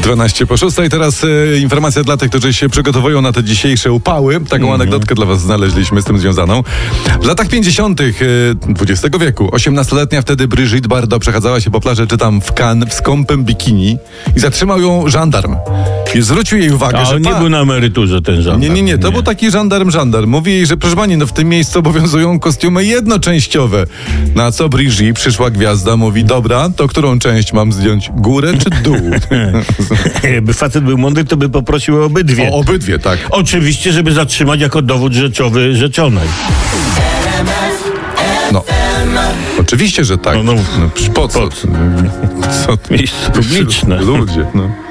12 po 6. I teraz informacja dla tych, którzy się przygotowują na te dzisiejsze upały. Taką anegdotkę dla was znaleźliśmy z tym związaną. W latach 50. XX wieku 18-letnia wtedy Brigitte Bardot przechadzała się po plaży, czy tam w Cannes w skąpym bikini i zatrzymał ją żandarm. I zwrócił jej uwagę, że... nie był na emeryturze ten żandarm. Nie, to był taki żandarm. Mówi jej, że proszę pani, w tym miejscu obowiązują kostiumy jednoczęściowe. Na co Brigitte, przyszła gwiazda, mówi, dobra, to którą część mam zdjąć? Górę czy dół? Jakby facet był mądry, to by poprosił o obydwie. O obydwie, tak. Oczywiście, żeby zatrzymać jako dowód rzeczowy rzeczonej. No, oczywiście, że tak. No, po co? Miejsce publiczne. Ludzie,